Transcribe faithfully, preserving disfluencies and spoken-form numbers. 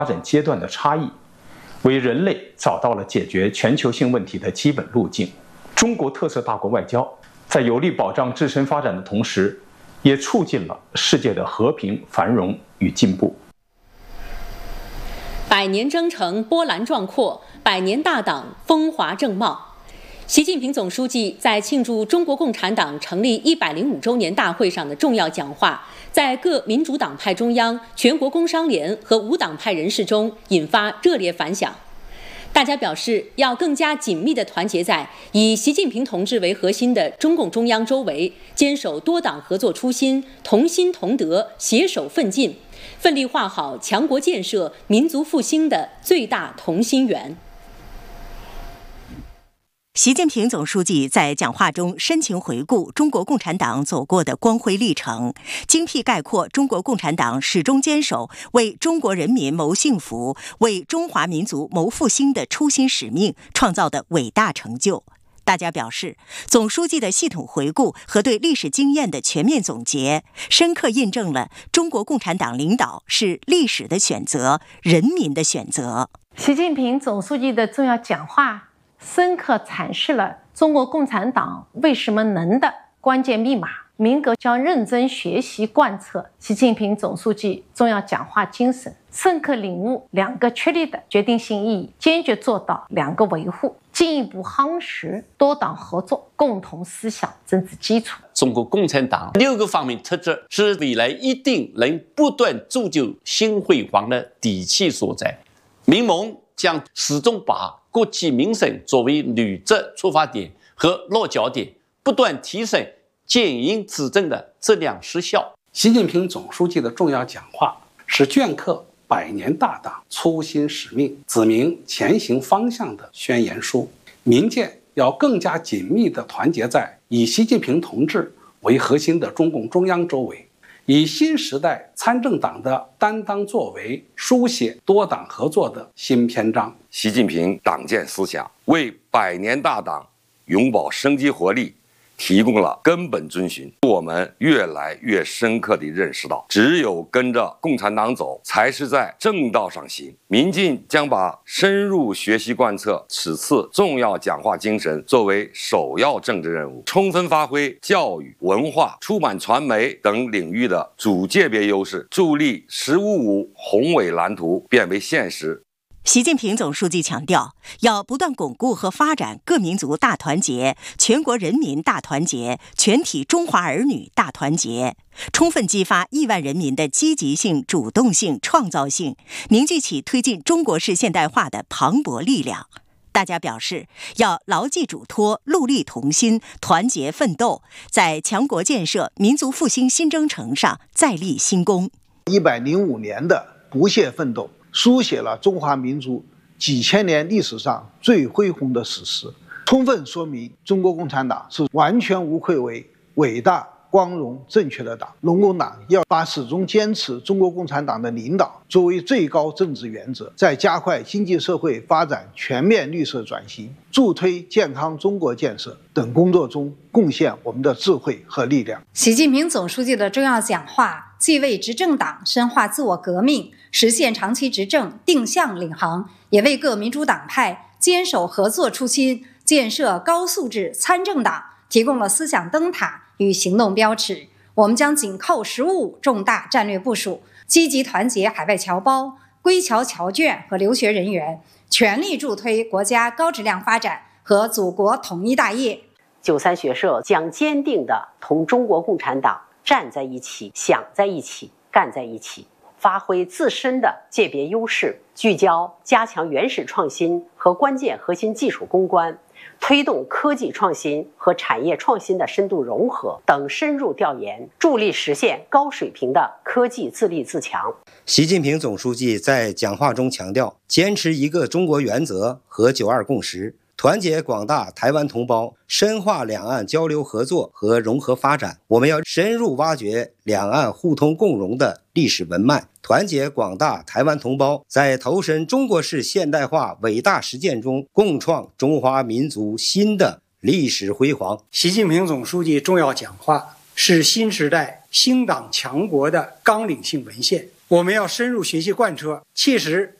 发展阶段的差异，为人类找到了解决全球性问题的基本路径。中国特色大国外交在有力保障自身发展的同时，也促进了世界的和平、繁荣与进步。 百年征程波澜壮阔，百年大党风华正茂。习近平总书记在庆祝中国共产党成立一百零五周年大会上的重要讲话，在各民主党派中央、全国工商联和无党派人士中引发热烈反响。大家表示，要更加紧密地团结在以习近平同志为核心的中共中央周围，坚守多党合作初心，同心同德，携手奋进，奋力画好强国建设、民族复兴的最大同心圆。 习近平总书记在讲话中深情回顾中国共产党走过的光辉历程，精辟概括中国共产党始终坚守为中国人民谋幸福、为中华民族谋复兴的初心使命创造的伟大成就。大家表示，总书记的系统回顾和对历史经验的全面总结，深刻印证了中国共产党领导是历史的选择、人民的选择。 习近平总书记的重要讲话深刻阐释了中国共产党为什么能的关键密码。民革将认真学习贯彻习近平总书记重要讲话精神，深刻领悟两个确立的决定性意义，坚决做到两个维护，进一步夯实多党合作共同思想政治基础。 中国共产党六个方面特质是未来一定能不断铸就新辉煌的底气所在。民盟将始终把国计民生作为履职出发点和落脚点，不断提升建营执政的质量实效。 习近平总书记的重要讲话是镌刻百年大党初心使命、指明前行方向的宣言书。民间要更加紧密地团结在以习近平同志为核心的中共中央周围，以新时代参政党的担当作为，书写多党合作的新篇章。 习近平党建思想为百年大党永葆生机活力提供了根本遵循。我们越来越深刻地认识到，只有跟着共产党走，才是在正道上行。民进将把深入学习贯彻此次重要讲话精神作为首要政治任务，充分发挥教育、文化、出版传媒等领域的主界别优势，助力“十五五”宏伟蓝图变为现实。 习近平总书记强调，要不断巩固和发展各民族大团结、全国人民大团结、全体中华儿女大团结，充分激发亿万人民的积极性、主动性、创造性，凝聚起推进中国式现代化的磅礴力量。大家表示，要牢记嘱托，戮力同心，团结奋斗，在强国建设、民族复兴新征程上再立新功。 一百零五年的不懈奋斗，书写了中华民族几千年历史上最恢宏的史实，充分说明中国共产党是完全无愧为伟大、光荣、正确的党。中共党要把始终坚持中国共产党的领导作为最高政治原则，在加快经济社会发展全面绿色转型、助推健康中国建设等工作中贡献我们的智慧和力量。 习近平总书记的重要讲话，既为执政党深化自我革命、实现长期执政定向领航，也为各民主党派坚守合作初心、建设高素质参政党提供了思想灯塔与行动标尺。我们将紧扣“十五五”重大战略部署，积极团结海外侨胞、归侨侨眷和留学人员，全力助推国家高质量发展和祖国统一大业。 九三学社将坚定地同中国共产党站在一起、想在一起、干在一起，发挥自身的界别优势，聚焦加强原始创新和关键核心技术攻关，推动科技创新和产业创新的深度融合等深入调研，助力实现高水平的科技自立自强。 习近平总书记在讲话中强调，坚持一个中国原则和九二共识，团结广大台湾同胞，深化两岸交流合作和融合发展。我们要深入挖掘两岸互通共荣的历史文脉，团结广大台湾同胞，在投身中国式现代化伟大实践中，共创中华民族新的历史辉煌。 习近平总书记重要讲话是新时代兴党强国的纲领性文献， 我们要深入学习贯彻，切实